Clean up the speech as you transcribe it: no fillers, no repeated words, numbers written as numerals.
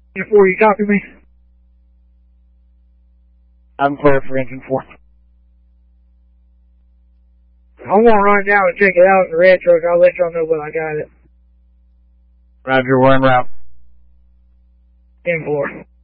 Engine 4, you copy me? I'm clear for engine 4. I'm gonna run down and check it out in the red truck. I'll let y'all know when I got it. Roger, we're en route. 10-4.